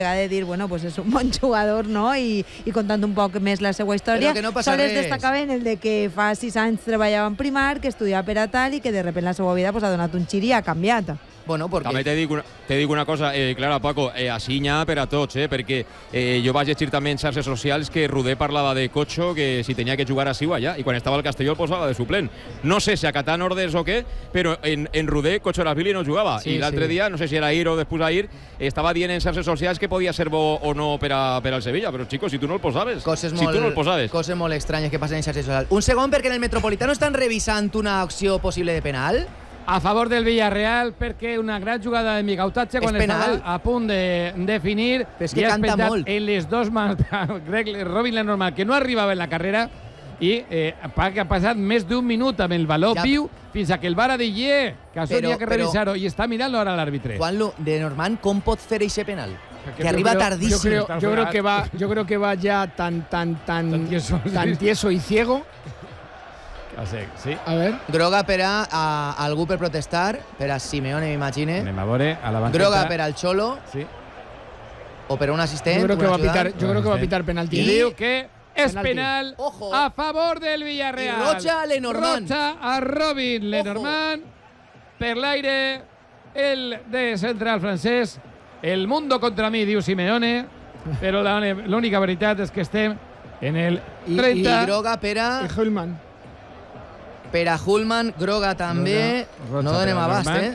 de dir, bueno, pues és un bon jugador, no? I contant un poc més la seva història. Però que no passa sols res. destacaven el de que fa 6 anys treballava en Primar, que estudiava per a tal i que de repente la seva vida pues, ha donat un gir i ha canviat. Bueno, porque... També te dic una cosa, clara, Paco, així n'hi ha per a tots, perquè jo vaig llegir també en xarxes socials que Rudé parlava de Cocho, que si tenia que jugar així o allà, i quan estava al Castelló el posava de suplent. No sé si acatant ordres o què, però en Rudé Cocho Rasvili no jugava, i l'altre dia, no sé si era ahir o després d'ahir, estava dient en xarxes socials que podia ser bo o no per al Sevilla, però, xicos, si tu no el posaves. Coses molt estranyes que passen en xarxes socials. Un segon, perquè en el Metropolitano estan revisant una acció possible de penal. A favor del Villarreal, perquè una gran jugada de Micautatge quan estava a punt de definir, és que canta molt en les dos mans Robin Lenormand, que no arribava en la carrera, i ha passat més d'un minut amb el valor viu fins a que el VAR ha dit que això havia que revisar-ho, i està mirant-lo ara l'àrbitre. Juanlu, de Lenormand, com pot fer aquest penal? Que arriba tardísimo. Yo creo que va ya tan tieso y ciego. Sí. A ver. Groga per a algú per protestar, per a Simeone, m'imagine. Anem a veure, a la banqueta. Groga per al Cholo. Sí. O per a un assistent. Yo creo que va a pitar penalti. I diu que és penal a favor del Villarreal. I roja a Lenormand. Roja a Robin Lenormand. Per l'aire, el de central francès. El mundo contra mi, diu Simeone. Però l'única veritat és que estem en el 30. I Groga per a... Hullman. Per a Hullman, Groga també. No donem abast,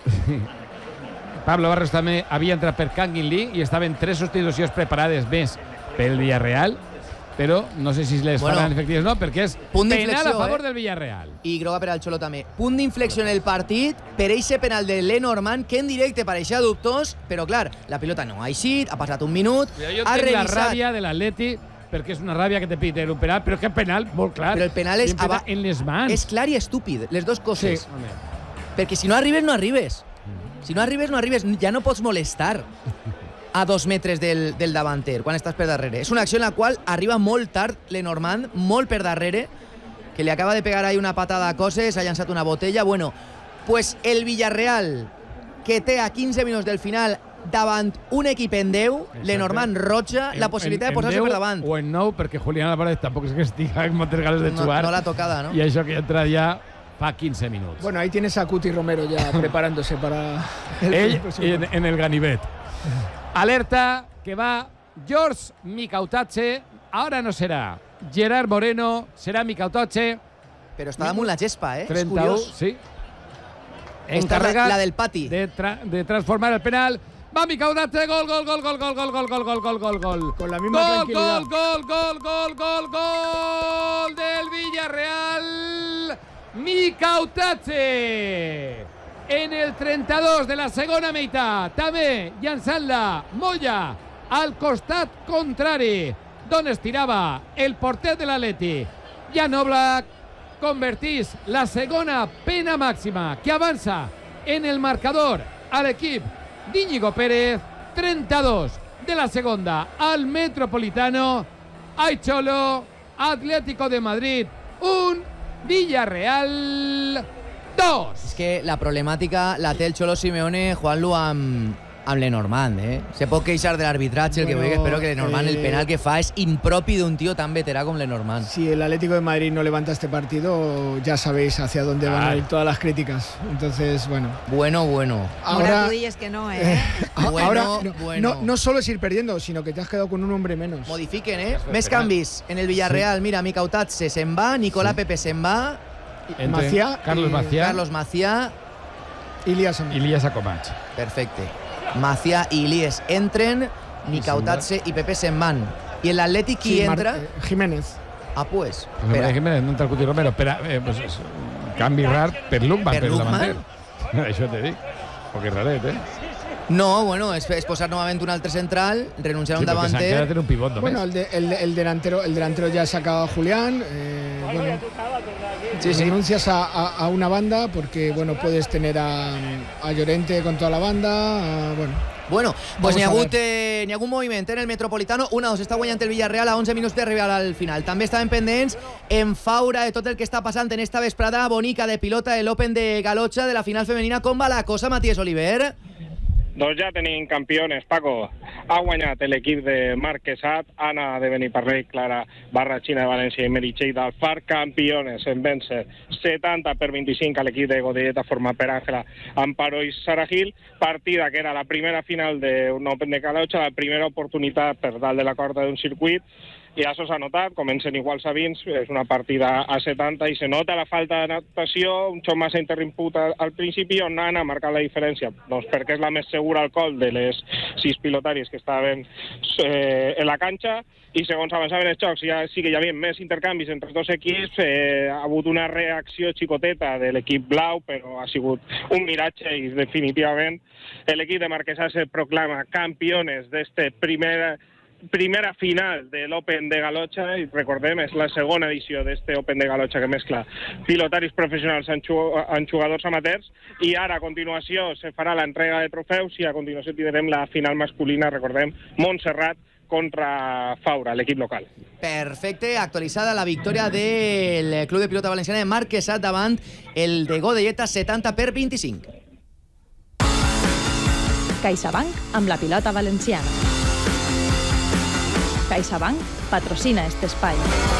Pablo Barros també havia entrat per Kangin Lee i estaven 3 substitucions preparades més pel Villarreal, però no sé si les faran efectives o no, perquè és penal a favor del Villarreal. I Groga per al Xolo també. Punt d'inflexió en el partit per eixe penal de Lenormand, que en directe pareixia dubtós, però clar, la pilota no ha eixit, ha passat un minut, ha revisat... la ràbia de l'Atleti, perquè és una ràbia que te piten un penal, però que penal molt clar. Però el penal és en les mans. És clar i estúpid, les dues coses. Sí. Perquè si no arribes, no arribes. Si no arribes, no arribes. Ja no pots molestar a 2 metres del davanter quan estàs per darrere. És una acció en la qual arriba molt tard Lenormand, molt per darrere, que li acaba de pegar ahí una patada a coses, ha llançat una botella. Bueno, pues el Villarreal, que té a 15 minuts del final davant un equip en 10, Lenormand roja, la possibilitat de posar-se per davant. O en 9, perquè Julián Álvarez tampoc és que estigui amb moltes ganes de jugar. No la tocada, ¿no? I això que entra ja fa 15 minuts. Bueno, ahí tienes a Cuti Romero ya preparándose para... Ell en el ganivet. Alerta que va George Micautatge, ahora no serà Gerard Moreno, serà Micautatge. Però està damunt la gespa, és 31, curiós. sí. Encarregat la del pati. De transformar el penal. Va Micautatge, gol. Con la misma tranquilidad. Gol del Villarreal. Micautatge. En el 32 de la segona meitat. També llançant-la Moya al costat contrari, d'on estirava el porter de l'Atleti. Jan Oblak convertís la segona pena màxima que avança en el marcador a l'equip d'Íñigo Pérez. 32 de la segunda al Metropolitano. Hay Cholo, Atlético de Madrid 1, Villarreal 2. És que la problemàtica la té el Cholo Simeone, Juanlu, amb Lenormand, Se pot queixar de l'arbitratge, el que vulguis, però que Lenormand, el penal que fa és impropi d'un tío tan veterà com Lenormand. Si el Atlético de Madrid no levanta este partido, ya sabéis hacia dónde van a ir todas las críticas. Entonces, bueno. Bueno. Ahora tú dices que no, Ahora no solo es ir perdiendo, sino que te has quedado con un hombre menos. Modifiquen, Més canvis en el Villarreal. Mira, Micautatge se'n va, Nicolás Pepe se'n va, Carlos Macià, Ilías Acomach. Perfecte. Macià i Ilías entren, Micautatge i Pepe se'n van. I en l'Atlètic qui entra? Jiménez. Ah, pues. Jiménez, no entra el Cuti Romero. Canvi rar per Lukman, per davanter. Això te dic. Porque és raret, No, bueno, es posar nuevamente un altre central, renunciar a un davanter. Un pivot, bueno, el delantero ya ha sacado a Julián. Bueno, renuncias a una banda porque bueno, puedes tener a Llorente con toda la banda. Bueno, pues n'hi ha hagut moviment en el Metropolitano. 1-2, està guanyant el Villarreal a 11 minuts d'arribar al final. També estaven pendents en Faura de tot el que està passant en esta vesprada bonica de pilota de l'Open de Galotxa de la final femenina. Com va la cosa, Matías Oliver? Doncs ja tenim campions, Paco. Ha guanyat l'equip de Marc Quesat, Anna de Beniparrell, Clara Barrachina de València i Meritxell d'Alfar, campions en vèncer 70-25 a l'equip de Godelleta format per Àngela Amparo i Sara Gil, partida que era la primera final d'un Open de Calotxa, la primera oportunitat per dalt de la corda d'un circuit, i això s'ha notat, comencen iguals a 20, és una partida a 70 i se nota la falta de natació, un xoc massa interromput al principi on Anna ha marcat la diferència, doncs perquè és la més segura al col de les 6 pilotàries que estaven en la canxa, i segons avançaven els jocs ja sí que hi havia més intercanvis entre els dos equips, ha hagut una reacció xicoteta de l'equip blau, però ha sigut un miratge i definitivament l'equip de Marquesas se proclama campions d'este primera final de l'Open de Galotxa, i recordem, és la segona edició d'este Open de Galotxa que mescla pilotaris professionals amb jugadors amateurs, i ara a continuació se farà l'entrega de trofeus i a continuació tindrem la final masculina, recordem, Montserrat contra Faura, l'equip local. Perfecte, actualitzada la victòria del Club de Pilota Valenciana de Marc Quesat davant el de Godelleta 70-25. CaixaBank amb la pilota valenciana. CaixaBank patrocina este espai.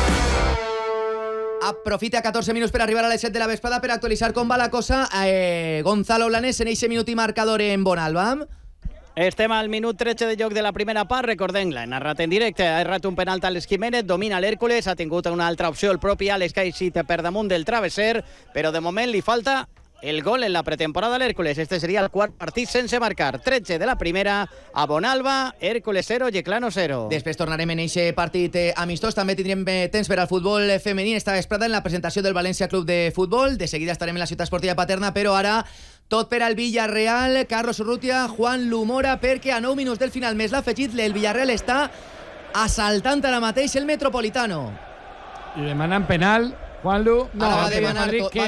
Aprofita 14 minuts per arribar a les 7 de la vesprada per actualitzar com va la cosa. Gonzalo Blanes en eixe minut i marcador en Bonalba. Estem al minut 13 de joc de la primera part, recordem-la, narrat en directe, ha errat un penalt a l'Esquiménez, domina l'Hèrcules, ha tingut una altra opció el propi Àlex Caixit per damunt del travesser, però de moment li falta el gol en la pretemporada a l'Hèrcules. Este seria el quart partit sense marcar. 13 de la primera, a Bonalba, Hèrcules 0, Yeclano 0. Després tornarem en eixe partit amistós. També tindrem temps per al futbol femení esta vesprada en la presentació del València Club de Futbol. De seguida estarem en la ciutat esportiva Paterna, però ara tot per al Villarreal. Carlos Urrutia, Juan Lumora, perquè a 9 minuts del final més l'ha afegit, el Villarreal està assaltant ara mateix el Metropolitano. I demanant penal, Juanlu, va demanar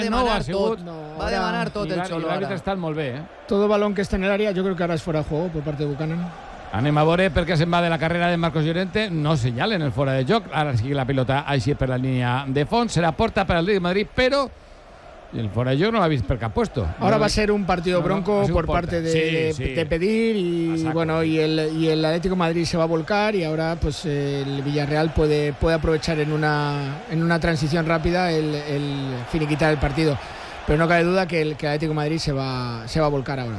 tot el Xolo. L'àrbitre està molt bé, Todo balón que está en el área, yo creo que ahora es fuera de juego por parte de Buchanan. Anem a veure perquè se'n va de la carrera de Marcos Llorente, no senyalen el fora de joc, ara sí que la pilota així per la línia de fons, serà porta per al Atlético de Madrid, però el fora de joc no l'ha vist per cap puesto. Ahora va a ser un partido bronco por parte de pedir y bueno, y el Atlético de Madrid se va a volcar, y ahora pues el Villarreal puede aprovechar en una transición rápida el finiquitar el partido, pero no cabe duda que el Atlético de Madrid se va a volcar ahora.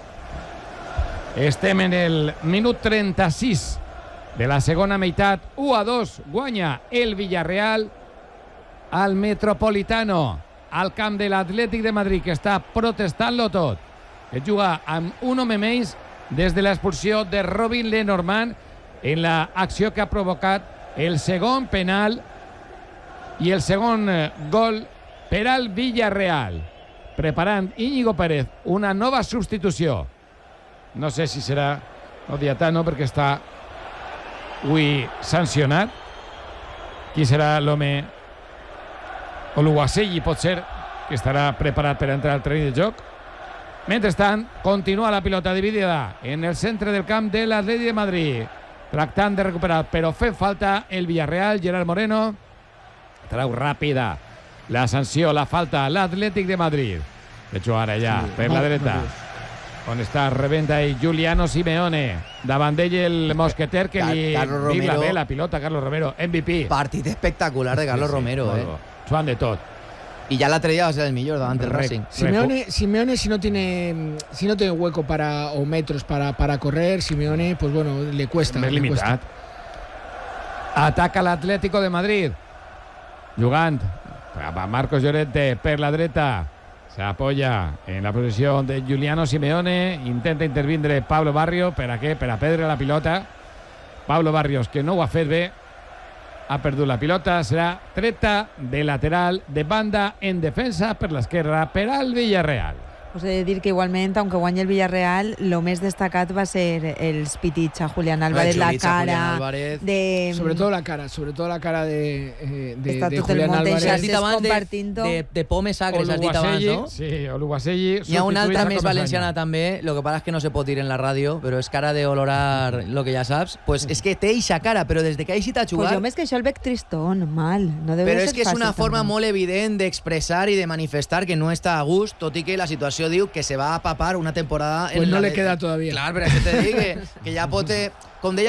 Estem en el minut 36 de la segona meitat. 1-2 guanya el Villarreal al Metropolitano, al camp de l'Atlètic de Madrid, que està protestant-lo tot. Es juga amb un home menys des de l'expulsió de Robin Lenormand en l'acció que ha provocat el segon penal i el segon gol per al Villarreal. Preparant Íñigo Pérez una nova substitució. No sé si serà Odiatano perquè està avui sancionat. Qui serà l'home? Oluwaseyi pot ser, que estarà preparat per entrar al terreny de joc. Mentrestant, continua la pilota dividida en el centre del camp de l'Atlètic de Madrid, tractant de recuperar, però fent falta el Villarreal. Gerard Moreno trau ràpida la sanció, la falta a l'Atlètic de Madrid. De hecho, ara ja, per la dreta, on està rebenta i Giuliano Simeone, davant d'ell el mosqueter que li vibra bé la pilota. Carlos Romero, MVP. Partit espectacular de Carlos Romero, Fan de tot. Y ya l'altre dia va ser el millor davant del Racing. Simeone si no tiene hueco o metros para correr, Simeone, pues bueno, le cuesta. Més limitat. Ataca l'Atlético de Madrid. Jugant a Marcos Llorente per la dreta. Se apoya en la posició de Giuliano Simeone. Intenta intervindre Pablo Barrios. Per a què? Per a perdre la pilota. Pablo Barrios, que no ho ha fet bé, ha perdut la pilota, serà treta de lateral de banda en defensa per l'esquerra per al Villarreal. Us he de dir que igualment, aunque guanyi el Villarreal, lo més destacat va ser els pitits a Julián Álvarez, la cara de... Sobre todo la cara de Julián Álvarez. Has dit abans de pomes sacres, has dit abans, no? Sí, Oluwaseyi. Hi ha una altra més valenciana també, lo que pasa es que no se pot dir en la ràdio, però és cara de olorar lo que ja saps. Pues és que té eixa cara, però des de que ha eixit a jugar... Pues jo més que això el veig tristón, mal. No deu però ser és que és una forma molt evident d'expressar i de manifestar que no està a gust, tot i que la situació Federació diu que se va a papar una temporada... Pues no le queda todavía. Clar, però això te dic que ja pot... Com deia